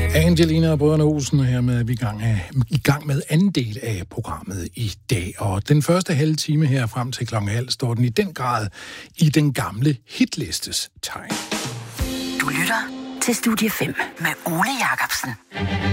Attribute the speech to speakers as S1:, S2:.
S1: Angelina og Brødrene Olsen her med, vi i gang med anden del af programmet i dag. Og den første halve time her frem til klokken 12 står den i den grad i den gamle hitlistes tegn.
S2: Du lytter til Studie 5 med Ole Jacobsen.